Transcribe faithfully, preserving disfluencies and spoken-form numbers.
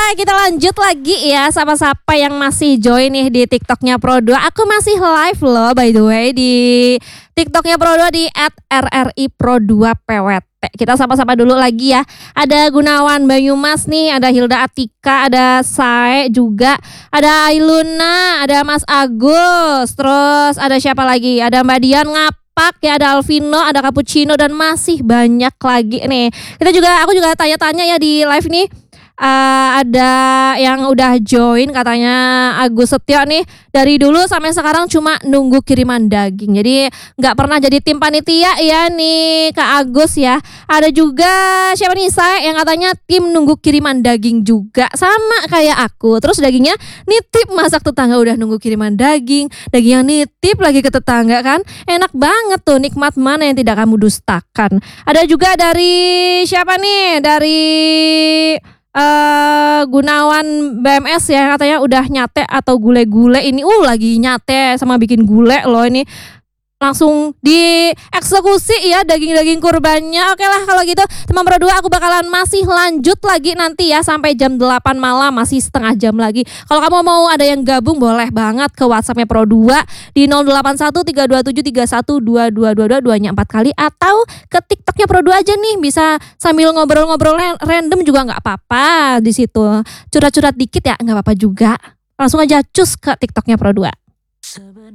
kita lanjut lagi ya. Siapa-siapa yang masih join nih di TikToknya Pro dua. Aku masih live loh by the way di TikToknya Pro dua di et er er i pro dua p w t. Kita sapa-sapa dulu lagi ya. Ada Gunawan Banyumas nih, ada Hilda Atika, ada Sae juga, ada Ailuna, ada Mas Agus, terus ada siapa lagi? Ada Mbak Dian Ngapak ya, ada Alvino, ada Cappuccino dan masih banyak lagi nih. Kita juga aku juga tanya-tanya ya di live nih. Uh, ada yang udah join katanya Agus Setio nih, dari dulu sampai sekarang cuma nunggu kiriman daging, jadi nggak pernah jadi tim panitia ya nih Kak Agus ya. Ada juga siapa nih, saya yang katanya tim nunggu kiriman daging juga sama kayak aku, terus dagingnya nitip, masak tetangga udah nunggu kiriman daging, daging yang nitip lagi ke tetangga kan, enak banget tuh, nikmat mana yang tidak kamu dustakan. Ada juga dari siapa nih, dari Uh, Gunawan B M S ya, katanya udah nyate atau gule-gule ini, uh lagi nyate sama bikin gule loh ini, langsung dieksekusi ya daging-daging kurbannya. Oke lah kalau gitu teman Pro dua, aku bakalan masih lanjut lagi nanti ya sampai jam delapan malam, masih setengah jam lagi. Kalau kamu mau ada yang gabung boleh banget ke WhatsAppnya Pro dua di nol delapan satu tiga dua tujuh tiga satu dua dua dua dua, duanya empat kali, atau ke TikToknya Pro dua aja nih, bisa sambil ngobrol-ngobrol random juga nggak apa-apa di situ. Curhat-curhat dikit ya nggak apa-apa juga. Langsung aja cus ke TikToknya Pro dua.